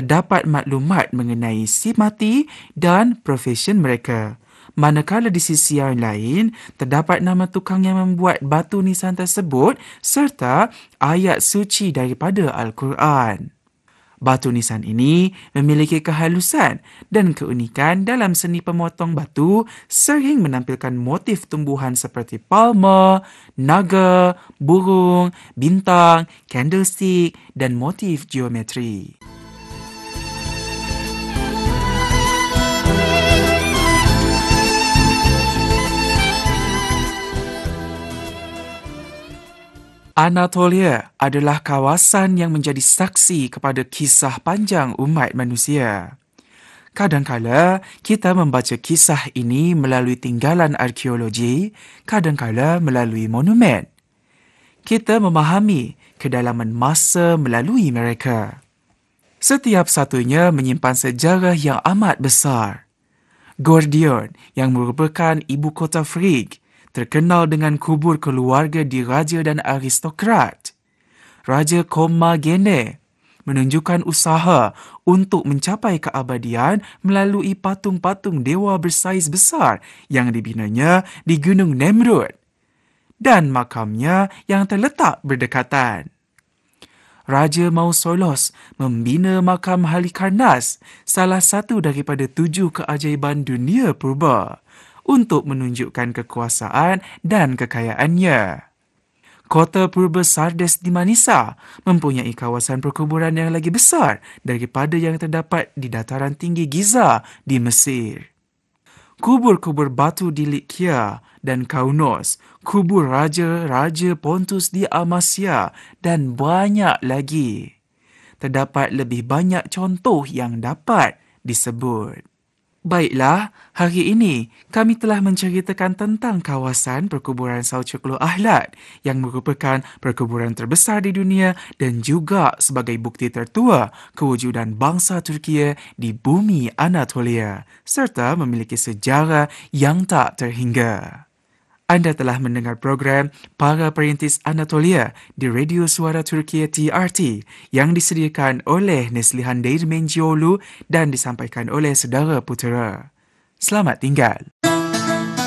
terdapat maklumat mengenai si mati dan profesion mereka. Manakala di sisi yang lain, terdapat nama tukang yang membuat batu nisan tersebut serta ayat suci daripada Al-Quran. Batu nisan ini memiliki kehalusan dan keunikan dalam seni pemotong batu sering menampilkan motif tumbuhan seperti palma, naga, burung, bintang, candlestick dan motif geometri. Anatolia adalah kawasan yang menjadi saksi kepada kisah panjang umat manusia. Kadangkala kita membaca kisah ini melalui tinggalan arkeologi, kadangkala melalui monumen. Kita memahami kedalaman masa melalui mereka. Setiap satunya menyimpan sejarah yang amat besar. Gordion yang merupakan ibu kota Frig, terkenal dengan kubur keluarga diraja dan aristokrat. Raja Commagene menunjukkan usaha untuk mencapai keabadian melalui patung-patung dewa bersaiz besar yang dibinanya di Gunung Nemrut dan makamnya yang terletak berdekatan. Raja Mausolos membina makam Halikarnas, salah satu daripada 7 keajaiban dunia purba, untuk menunjukkan kekuasaan dan kekayaannya. Kota purba Sardes di Manisa mempunyai kawasan perkuburan yang lagi besar daripada yang terdapat di dataran tinggi Giza di Mesir. Kubur-kubur batu di Likia dan Kaunos, kubur raja-raja Pontus di Amasya dan banyak lagi. Terdapat lebih banyak contoh yang dapat disebut. Baiklah, hari ini kami telah menceritakan tentang kawasan perkuburan Selçuklu Ahlat yang merupakan perkuburan terbesar di dunia dan juga sebagai bukti tertua kewujudan bangsa Turkiye di bumi Anatolia serta memiliki sejarah yang tak terhingga. Anda telah mendengar program Para Perintis Anatolia di Radio Suara Turkiye TRT yang disediakan oleh Neslihan Değirmenci dan disampaikan oleh saudara putera. Selamat tinggal.